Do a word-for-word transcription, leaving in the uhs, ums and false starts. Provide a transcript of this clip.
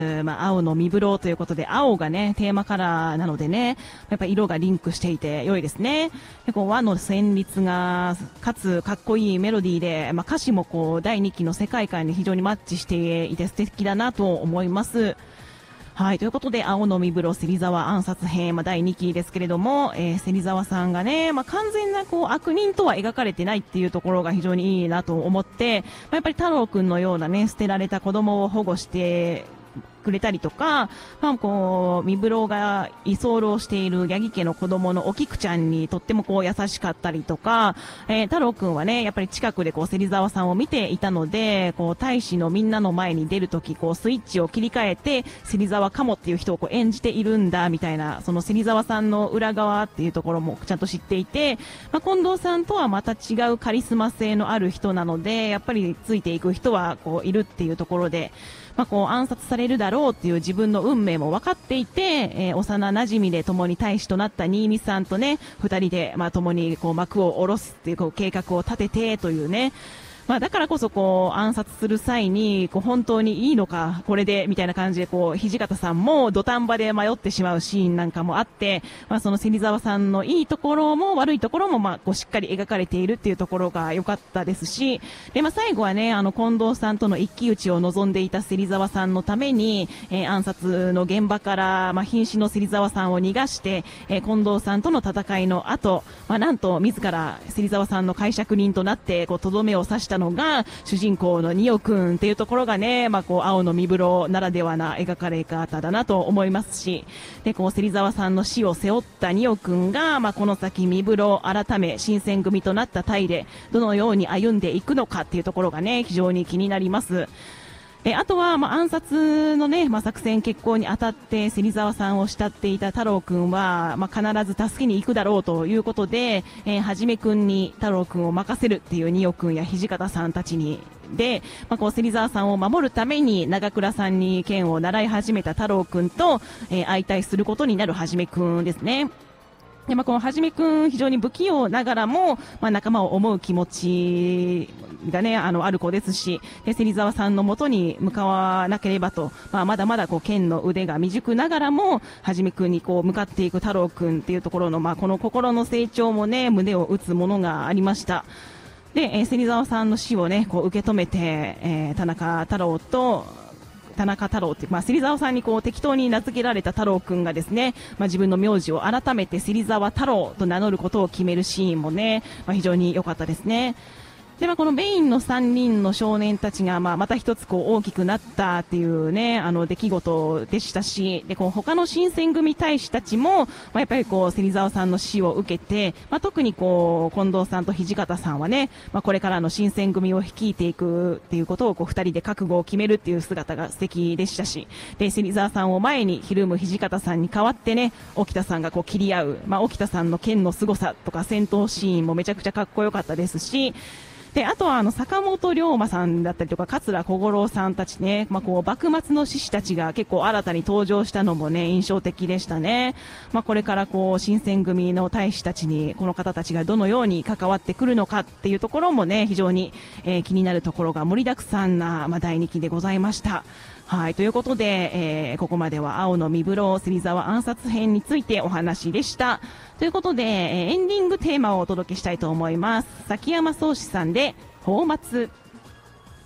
まあ、青の身風呂ということで、青がね、テーマカラーなのでね、やっぱ色がリンクしていて良いですね。で、こう和の旋律が、かつかっこいいメロディーで、まあ、歌詞もこう、だいにきの世界観に非常にマッチしていて素敵だなと思います。はい。ということで、青の身風呂芹沢暗殺編、まあ、だいにきですけれども、えー、芹沢さんがね、まあ、完全なこう悪人とは描かれてないっていうところが非常にいいなと思って、まあ、やっぱり太郎くんのようなね、捨てられた子供を保護して、くれたりとか、まあ、こう、身風呂が居候しているヤギ家の子供のお菊ちゃんにとってもこう優しかったりとか、えー、太郎くんはね、やっぱり近くでこう、芹沢さんを見ていたので、こう、大使のみんなの前に出るとき、こう、スイッチを切り替えて、芹沢かもっていう人をこう演じているんだ、みたいな、その芹沢さんの裏側っていうところもちゃんと知っていて、まあ、近藤さんとはまた違うカリスマ性のある人なので、やっぱりついていく人はこう、いるっていうところで、まあ、こう暗殺されるだろうっていう自分の運命も分かっていて、えー、幼馴染で共に大使となった新見さんとね、二人で、まあ、共にこう幕を下ろすっていうこう計画を立ててというね、まあ、だからこそこう暗殺する際にこう本当にいいのかこれでみたいな感じでこう土方さんも土壇場で迷ってしまうシーンなんかもあって、まあ、その芹沢さんのいいところも悪いところもまあこうしっかり描かれているっていうところが良かったですし、で、まあ、最後はねあの近藤さんとの一騎打ちを望んでいた芹沢さんのために、えー、暗殺の現場からまあ瀕死の芹沢さんを逃がして、えー、近藤さんとの戦いの後、まあ、なんと自ら芹沢さんの解釈人となってこうとどめを刺したのが主人公のニオくんっていうところがね、まあ、こう青の身風呂ならではな描かれ方だなと思いますし、でこう芹沢さんの死を背負ったニオくんが、まあ、この先身風呂改め新選組となったタイでどのように歩んでいくのかっていうところがね非常に気になります。であとは、まあ、暗殺のね、まあ、作戦決行にあたって芹沢さんを慕っていた太郎くんは、まあ、必ず助けに行くだろうということで、えー、はじめくんに太郎くんを任せるっていうニオくんや土方さんたちにで、まあ、こう芹沢さんを守るために長倉さんに剣を習い始めた太郎くんと、えー、相対することになるはじめくんですね。でまあ、このはじめくん非常に不器用ながらも、まあ、仲間を思う気持ちがねあのある子ですし、で芹沢さんの元に向かわなければと、まあ、まだまだこう剣の腕が未熟ながらもはじめくんにこう向かっていく太郎くんっていうところの、まあ、この心の成長もね胸を打つものがありました。で、えー、芹沢さんの死をねこう受け止めて、えー、田中太郎と田中太郎って、まあ、芹沢さんにこう適当に名付けられた太郎くんがですね、まあ、自分の名字を改めて芹沢太郎と名乗ることを決めるシーンもね、まあ、非常に良かったですね。で、まあ、このメインのさんにんの少年たちが、まあ、また一つこう大きくなったっていうね、あの出来事でしたし、で、こう他の新選組大使たちも、まあ、やっぱりこう、芹沢さんの死を受けて、まあ、特にこう、近藤さんと土方さんはね、まあ、これからの新選組を率いていくっていうことをこう、二人で覚悟を決めるっていう姿が素敵でしたし、で、芹沢さんを前にひるむ土方さんに代わってね、沖田さんがこう、切り合う、まあ、沖田さんの剣の凄さとか戦闘シーンもめちゃくちゃかっこよかったですし、であとはあの坂本龍馬さんだったりとか桂小五郎さんたちね、まあ、こう幕末の志士たちが結構新たに登場したのもね印象的でしたね。まあ、これからこう新選組の大使たちにこの方たちがどのように関わってくるのかっていうところもね非常に、えー、気になるところが盛りだくさんな、まあ、だいにきでございました。はい、ということで、えー、ここまでは青の身風呂芹沢暗殺編についてお話でした。ということで、えー、エンディングテーマをお届けしたいと思います。崎山壮志さんで宝松。